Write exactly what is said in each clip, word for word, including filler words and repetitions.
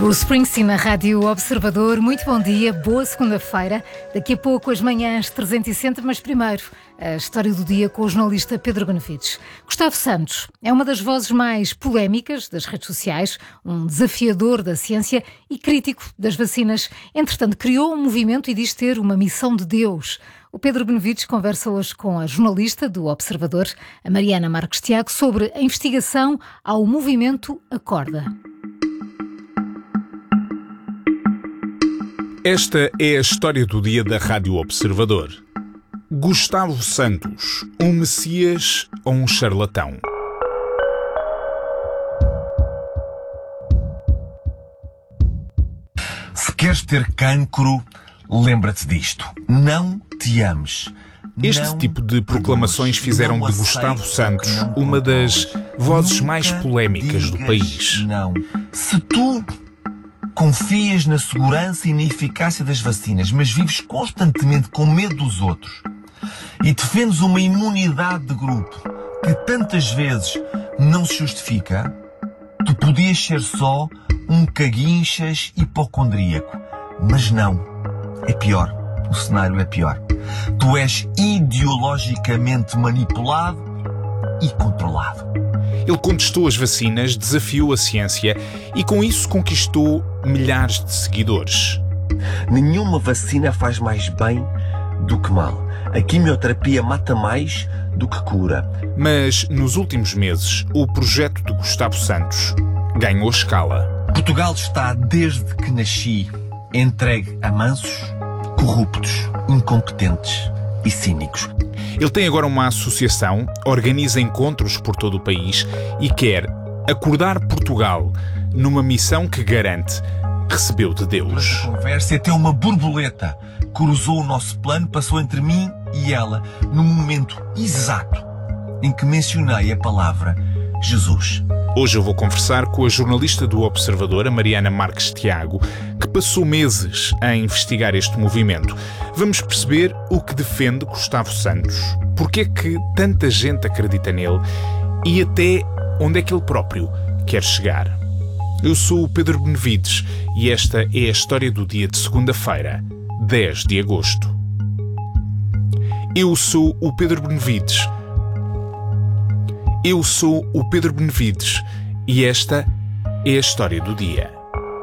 Bruce Springsteen na Rádio Observador. Muito bom dia, boa segunda-feira. Daqui a pouco as manhãs trezentos e sessenta, mas primeiro a história do dia com o jornalista Pedro Benevides. Gustavo Santos é uma das vozes mais polémicas das redes sociais, um desafiador da ciência e crítico das vacinas. Entretanto, criou um movimento e diz ter uma missão de Deus. O Pedro Benevides conversa hoje com a jornalista do Observador, a Mariana Marques Tiago, sobre a investigação ao movimento Acorda. Esta é a história do dia da Rádio Observador. Gustavo Santos, um messias ou um charlatão? Se queres ter cancro, lembra-te disto. Não te ames. Este Não tipo de proclamações fizeram não de Gustavo aceites Santos o que não uma das controlas. vozes Nunca mais polémicas do digas país. Não. Se tu confias na segurança e na eficácia das vacinas, mas vives constantemente com medo dos outros e defendes uma imunidade de grupo que tantas vezes não se justifica, tu podias ser só um caguinchas hipocondríaco. Mas não. É pior. O cenário é pior. Tu és ideologicamente manipulado e controlado. Ele contestou as vacinas, desafiou a ciência e com isso conquistou milhares de seguidores. Nenhuma vacina faz mais bem do que mal. A quimioterapia mata mais do que cura. Mas, nos últimos meses, o projeto de Gustavo Santos ganhou escala. Portugal está, desde que nasci, entregue a mansos, corruptos, incompetentes e cínicos. Ele tem agora uma associação, organiza encontros por todo o país e quer acordar Portugal numa missão que garante recebeu de Deus. A conversa é até uma borboleta cruzou o nosso plano, passou entre mim e ela no momento exato em que mencionei a palavra Jesus. Hoje eu vou conversar com a jornalista do Observador, a Mariana Marques Tiago, que passou meses a investigar este movimento. Vamos perceber o que defende Gustavo Santos, porque é que tanta gente acredita nele e até onde é que ele próprio quer chegar. Eu sou o Pedro Benevides e esta é a história do dia de segunda-feira, dez de agosto. Eu sou o Pedro Benevides. Eu sou o Pedro Benevides e esta é a história do dia.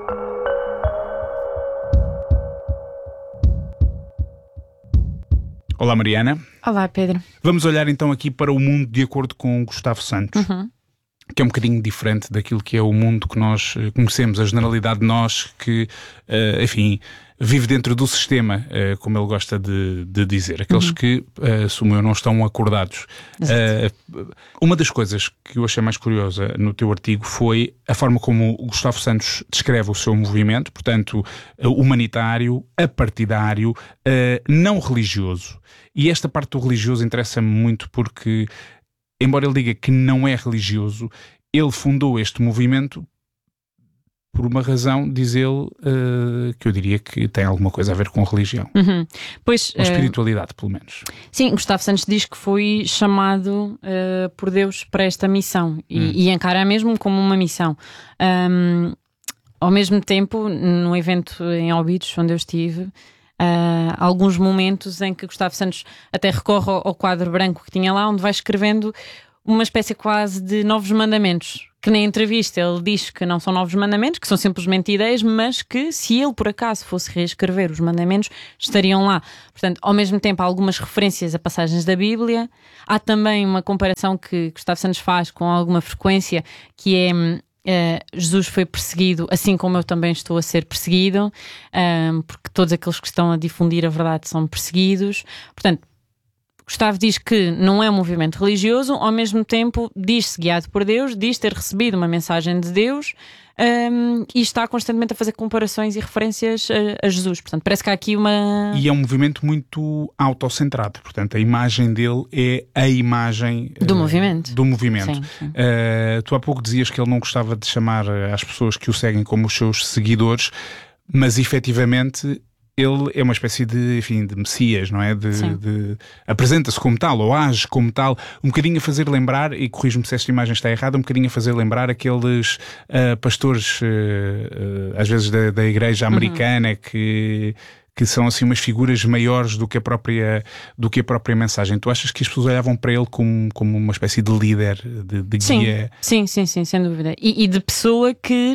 Olá, Mariana. Olá, Pedro. Vamos olhar então aqui para o mundo de acordo com Gustavo Santos, Uhum. que é um bocadinho diferente daquilo que é o mundo que nós conhecemos, a generalidade de nós que, uh, enfim, vive dentro do sistema, uh, como ele gosta de, de dizer. Aqueles uhum. que, uh, assumo eu, não estão acordados. Uh, uma das coisas que eu achei mais curiosa no teu artigo foi a forma como o Gustavo Santos descreve o seu movimento, portanto, uh, humanitário, apartidário, uh, não religioso. E esta parte do religioso interessa-me muito porque, embora ele diga que não é religioso, ele fundou este movimento por uma razão, diz ele, uh, que eu diria que tem alguma coisa a ver com religião. Uhum. Pois, com espiritualidade, uh, pelo menos. Sim, Gustavo Santos diz que foi chamado uh, por Deus para esta missão e, hum. e encara mesmo como uma missão. Um, ao mesmo tempo, no evento em Óbidos, onde eu estive, Uh, alguns momentos em que Gustavo Santos até recorre ao, ao quadro branco que tinha lá, onde vai escrevendo uma espécie quase de novos mandamentos, que na entrevista ele diz que não são novos mandamentos, que são simplesmente ideias, mas que se ele por acaso fosse reescrever os mandamentos, estariam lá. Portanto, ao mesmo tempo há algumas referências a passagens da Bíblia, há também uma comparação que Gustavo Santos faz com alguma frequência, que é Uh, Jesus foi perseguido assim como eu também estou a ser perseguido, uh, porque todos aqueles que estão a difundir a verdade são perseguidos. Portanto, Gustavo diz que não é um movimento religioso, ao mesmo tempo diz-se guiado por Deus, diz ter recebido uma mensagem de Deus, um, e está constantemente a fazer comparações e referências a, a Jesus. Portanto, parece que há aqui uma... E é um movimento muito autocentrado, portanto a imagem dele é a imagem do uh, movimento. Do movimento. Sim, sim. Uh, tu há pouco dizias que ele não gostava de chamar as pessoas que o seguem como os seus seguidores, mas efetivamente ele é uma espécie de, enfim, de messias, não é? De, de, apresenta-se como tal, ou age como tal, um bocadinho a fazer lembrar, e corrijo-me se esta imagem está errada, um bocadinho a fazer lembrar aqueles uh, pastores, uh, uh, às vezes da, da igreja americana, uhum. que... que são assim umas figuras maiores do que a própria, do que a própria mensagem. Tu achas que as pessoas olhavam para ele como, como uma espécie de líder, de, de sim, guia? Sim, sim, sim, sem dúvida. E, e de pessoa que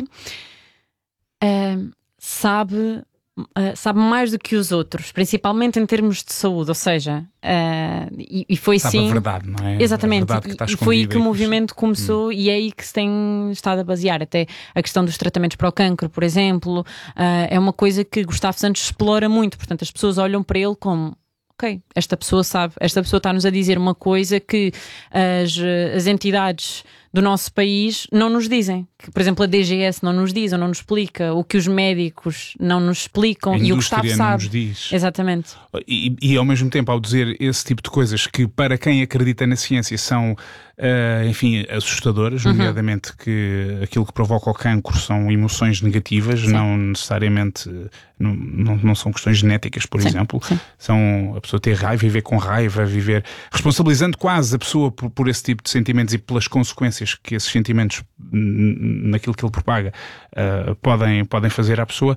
uh, sabe... Uh, sabe mais do que os outros, principalmente em termos de saúde, ou seja, uh, e, e foi sabe sim. a verdade, não é? Exatamente, a verdade que está e foi aí que o e movimento começou, hum. e é aí que se tem estado a basear. Até a questão dos tratamentos para o cancro, por exemplo, uh, é uma coisa que Gustavo Santos explora muito. Portanto, as pessoas olham para ele como: ok, esta pessoa sabe, esta pessoa está-nos a dizer uma coisa que as, as entidades do nosso país não nos dizem. Que, por exemplo, a D G S não nos diz ou não nos explica, o que os médicos não nos explicam, e o Gustavo sabe. Não nos diz. Exatamente. E, e ao mesmo tempo, ao dizer esse tipo de coisas que para quem acredita na ciência são, uh, enfim, assustadoras, uhum. nomeadamente que aquilo que provoca o cancro são emoções negativas, sim. não necessariamente, não, não, não são questões genéticas, por sim. exemplo. Sim. São a pessoa ter raiva, viver com raiva, viver responsabilizando quase a pessoa por, por esse tipo de sentimentos e pelas consequências que esses sentimentos, naquilo que ele propaga, uh, podem, podem fazer à pessoa.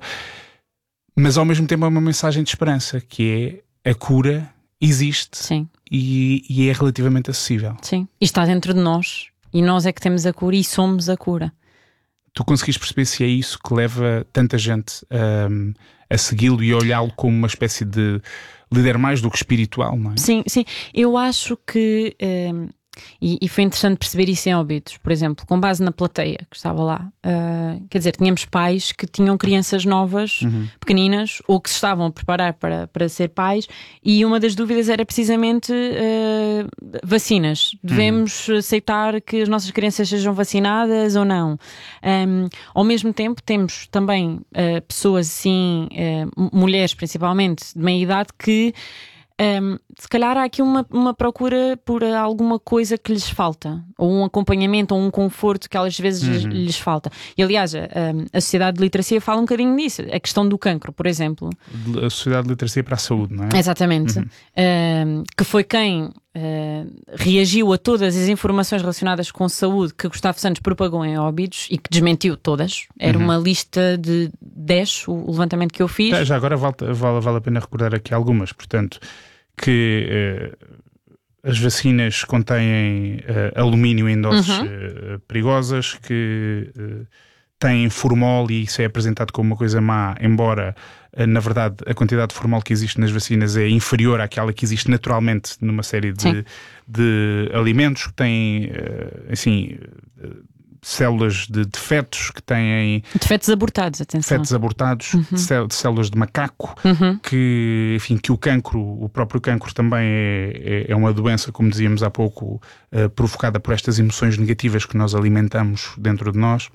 Mas ao mesmo tempo é uma mensagem de esperança, que é: a cura existe. Sim. E, e é relativamente acessível. Sim, e está dentro de nós, e nós é que temos a cura e somos a cura. Tu conseguiste perceber se é isso que leva tanta gente um, a segui-lo e a olhá-lo como uma espécie de líder mais do que espiritual, não é? Sim, sim. Eu acho que... Um... E, e foi interessante perceber isso em Óbidos, por exemplo, com base na plateia que estava lá. Uh, quer dizer, tínhamos pais que tinham crianças novas, uhum. pequeninas, ou que se estavam a preparar para, para ser pais, e uma das dúvidas era precisamente uh, vacinas. Devemos uhum. aceitar que as nossas crianças sejam vacinadas ou não? Um, ao mesmo tempo, temos também uh, pessoas assim, uh, mulheres principalmente, de meia idade, que Um, se calhar há aqui uma, uma procura por alguma coisa que lhes falta, ou um acompanhamento, ou um conforto que às vezes uhum. lhes falta. E aliás, a, a Sociedade de Literacia fala um bocadinho disso, a questão do cancro, por exemplo. A Sociedade de Literacia para a Saúde, não é? Exatamente. Uhum. Um, que foi quem uh, reagiu a todas as informações relacionadas com saúde que Gustavo Santos propagou em Óbidos e que desmentiu todas. Era uhum. uma lista de dez, o levantamento que eu fiz. Já, já agora vale, vale, vale a pena recordar aqui algumas, portanto, que uh, as vacinas contêm uh, alumínio em doses uhum. uh, perigosas, que uh, têm formol, e isso é apresentado como uma coisa má, embora uh, na verdade a quantidade de formol que existe nas vacinas é inferior àquela que existe naturalmente numa série de, de alimentos que têm uh, assim uh, células de defetos, que têm... Defetos abortados, atenção. Defetos abortados, uhum. de, células, de células de macaco, uhum. que, enfim, que o cancro, o próprio cancro também é, é, é uma doença, como dizíamos há pouco, uh, provocada por estas emoções negativas que nós alimentamos dentro de nós.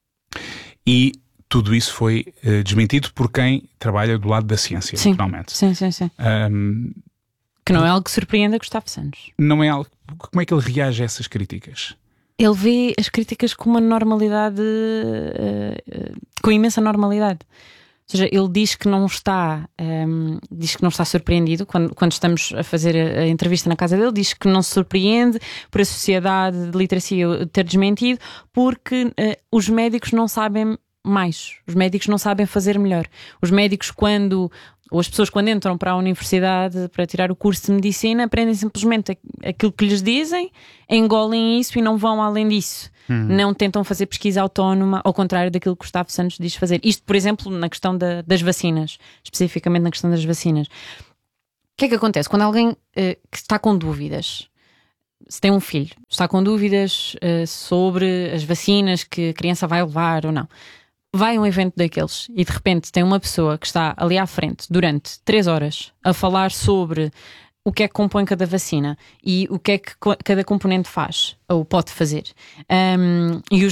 E tudo isso foi uh, desmentido por quem trabalha do lado da ciência, sim. naturalmente. Sim, sim, sim. Um, que não é algo que surpreenda Gustavo Santos. Não é algo... Como é que ele reage a essas críticas? Ele vê as críticas com uma normalidade, uh, uh, com imensa normalidade. Ou seja, ele diz que não está, um, diz que não está surpreendido quando, quando estamos a fazer a, a entrevista na casa dele, diz que não se surpreende por a Sociedade de Literacia ter desmentido, porque uh, os médicos não sabem mais, os médicos não sabem fazer melhor. Os médicos, quando... ou as pessoas, quando entram para a universidade para tirar o curso de medicina, aprendem simplesmente aquilo que lhes dizem, engolem isso e não vão além disso. Hum. Não tentam fazer pesquisa autónoma, ao contrário daquilo que Gustavo Santos diz fazer. Isto, por exemplo, na questão da, das vacinas, especificamente na questão das vacinas. O que é que acontece? Quando alguém uh, que está com dúvidas, se tem um filho, está com dúvidas uh, sobre as vacinas que a criança vai levar ou não, vai a um evento daqueles e de repente tem uma pessoa que está ali à frente durante três horas a falar sobre o que é que compõe cada vacina e o que é que cada componente faz ou pode fazer, um, e os